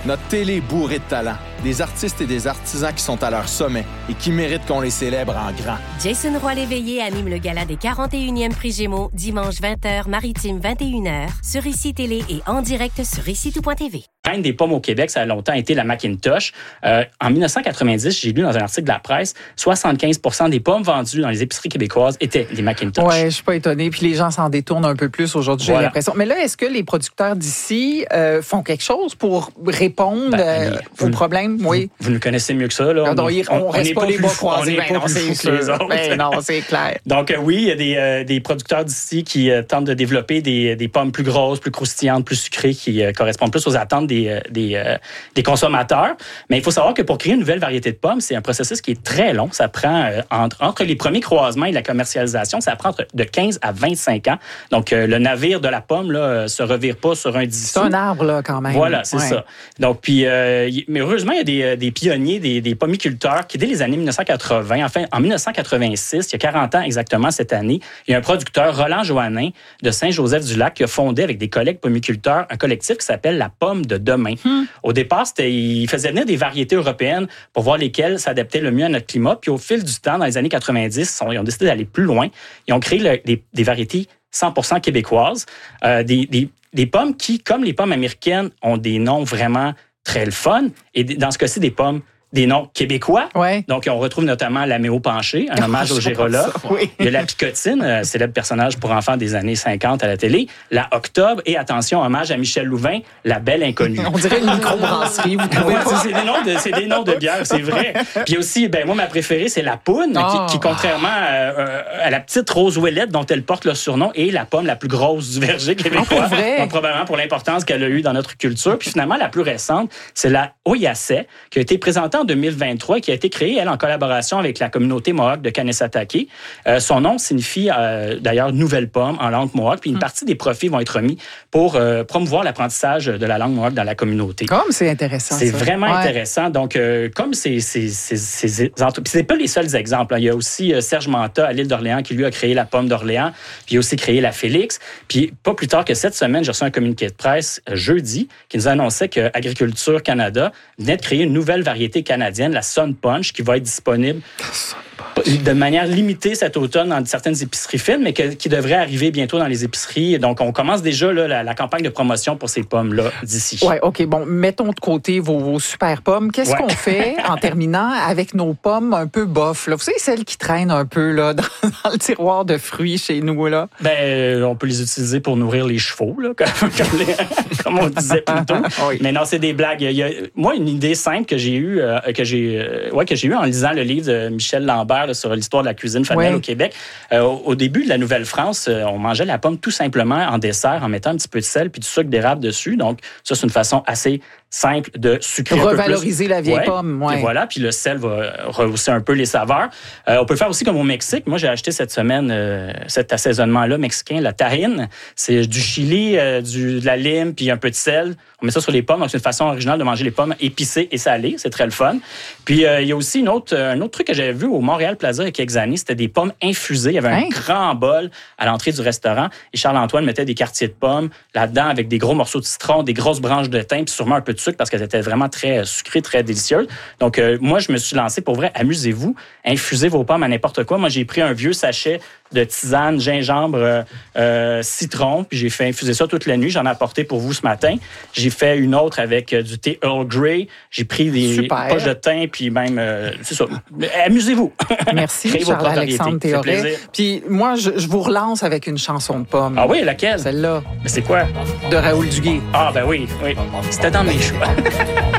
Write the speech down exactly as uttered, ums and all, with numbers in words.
Notre télé est bourrée de talent. Des artistes et des artisans qui sont à leur sommet et qui méritent qu'on les célèbre en grand. Jason Roy-Léveillé anime le gala des quarante et unième Prix Gémeaux, dimanche vingt heures, Maritime vingt et une heures, sur Ici Télé et en direct sur ici tout point t v. La reine des pommes au Québec, ça a longtemps été la Macintosh. Euh, en dix-neuf cent quatre-vingt-dix, j'ai lu dans un article de la presse, soixante-quinze pour cent des pommes vendues dans les épiceries québécoises étaient des Macintosh. Oui, je suis pas étonnée. Puis les gens s'en détournent un peu plus aujourd'hui, Voilà. j'ai l'impression. Mais là, est-ce que les producteurs d'ici euh, font quelque chose pour répondre Ben, euh, vous, aux problèmes? Oui. Vous, vous nous connaissez mieux que ça. Là. Pardon, on, on, on reste n'est pas les plus bras fous, on croisés. n'est Ben pas non, plus c'est fous que les autres. Ben non, c'est clair. Donc euh, oui, il y a des, euh, des producteurs d'ici qui euh, tentent de développer des, des pommes plus grosses, plus croustillantes, plus sucrées, qui euh, correspondent plus aux attentes des, euh, des, euh, des consommateurs. Mais il faut savoir que pour créer une nouvelle variété de pommes, c'est un processus qui est très long. Ça prend, euh, entre, entre les premiers croisements et la commercialisation, ça prend entre, de quinze à vingt-cinq ans. Donc, euh, le navire de la pomme là, euh, se revire pas sur un dix C'est un arbre, là, quand même. Voilà, c'est ouais. ça. Donc, puis, euh, y, mais heureusement, il y a des, des pionniers, des, des pommiculteurs qui, dès les années dix-neuf cent quatre-vingts, enfin, en dix-neuf cent quatre-vingt-six, il y a quarante ans exactement cette année, il y a un producteur, Roland Joannin, de Saint-Joseph-du-Lac, qui a fondé avec des collègues pommiculteurs un collectif qui s'appelle La Pomme de demain. Hmm. Au départ, c'était, il faisait venir des variétés européennes pour voir lesquelles s'adaptaient le mieux à notre climat. Puis au fil du temps, dans les années quatre-vingt-dix, ils ont décidé d'aller plus loin. Ils ont créé le, des, des variétés cent pour cent québécoises, euh, des, des, des pommes qui, comme les pommes américaines, ont des noms vraiment très le fun. Et dans ce cas-ci, des pommes des noms québécois. Ouais. Donc, on retrouve notamment la Méo Penché, un hommage au Gérola. Oui. Il y a la Picotine, euh, célèbre personnage pour enfants des années cinquante à la télé. La Octobre et, attention, hommage à Michel Louvain, la Belle Inconnue. On dirait une microbrasserie, vous trouvez Ouais, pas? c'est des noms de, c'est des noms de bières, c'est vrai. Puis aussi, ben moi, ma préférée, c'est la Poune, oh. qui, qui, contrairement à, à la petite rose ouellette dont elle porte le surnom, est la pomme la plus grosse du verger québécois. Oh, vrai? Donc, probablement pour l'importance qu'elle a eue dans notre culture. Puis finalement, la plus récente, c'est la Oyasset, qui a été présentée en deux mille vingt-trois, qui a été créée, elle, en collaboration avec la communauté Mohawk de Kanesatake. Euh, son nom signifie, euh, d'ailleurs, nouvelle pomme en langue Mohawk. Puis une mm. partie des profits vont être remis pour euh, promouvoir l'apprentissage de la langue Mohawk dans la communauté. Comme c'est intéressant, C'est ça. vraiment ouais. intéressant. Donc, euh, comme c'est... c'est, c'est, c'est, c'est c'est pas les seuls exemples. Hein. Il y a aussi euh, Serge Manta à l'île d'Orléans qui, lui, a créé la pomme d'Orléans, puis il a aussi créé la Félix. Puis pas plus tard que cette semaine, j'ai reçu un communiqué de presse euh, jeudi qui nous annonçait que Agriculture Canada venait de créer une nouvelle variété canadienne, la Sun Punch, qui va être disponible de manière limitée cet automne dans certaines épiceries fines, mais que, qui devrait arriver bientôt dans les épiceries. Donc, on commence déjà là, la, la campagne de promotion pour ces pommes-là d'ici. Oui, OK. Bon, mettons de côté vos, vos super pommes. Qu'est-ce ouais. qu'on fait, en terminant, avec nos pommes un peu bof? Là? Vous savez, celles qui traînent un peu là, dans, dans le tiroir de fruits chez nous. Là. Ben, on peut les utiliser pour nourrir les chevaux, là, comme, comme, les, comme on disait plus tôt. Oui. Mais non, c'est des blagues. Il y a, moi, une idée simple que j'ai eue, euh, que j'ai, euh, ouais, que j'ai eue en lisant le livre de Michel Lambert là, sur l'histoire de la cuisine familiale ouais. au Québec. Euh, au, au début de la Nouvelle-France, euh, on mangeait la pomme tout simplement en dessert, en mettant un petit peu de sel puis du sucre d'érable dessus. Donc, ça, c'est une façon assez simple de sucrer un peu plus. Revaloriser la vieille ouais. pomme. Ouais. Et voilà, puis le sel va rehausser un peu les saveurs. Euh, on peut faire aussi comme au Mexique. Moi, j'ai acheté cette semaine euh, cet assaisonnement-là mexicain, la tahine. C'est du chili, euh, du, de la lime, puis un peu de sel. On met ça sur les pommes. Donc, c'est une façon originale de manger les pommes épicées et salées. C'est très le fun. Puis, euh, il y a aussi une autre, un autre truc que j'avais vu au Montréal Plaza il y a quelques années. C'était des pommes infusées. Il y avait un hein? grand bol à l'entrée du restaurant. Et Charles-Antoine mettait des quartiers de pommes là-dedans avec des gros morceaux de citron, des grosses branches de thym, puis sûrement un peu de sucre parce qu'elles étaient vraiment très sucrées, très délicieuses. Donc, euh, moi, je me suis lancé pour vrai. Amusez-vous. Infusez vos pommes à n'importe quoi. Moi, j'ai pris un vieux sachet de tisane, gingembre, euh, euh, citron, puis j'ai fait infuser ça toute la nuit. J'en ai apporté pour vous ce matin. J'ai fait une autre avec euh, du thé Earl Grey. J'ai pris des Super. poches de thym, puis même, euh, c'est ça. Amusez-vous. Merci, Charles-Alexandre Théoret. Puis moi, je, je vous relance avec une chanson de pommes. Ah oui, laquelle? Celle-là. Mais c'est quoi? De Raoul Duguay. Ah ben oui, oui. C'était dans mes choix.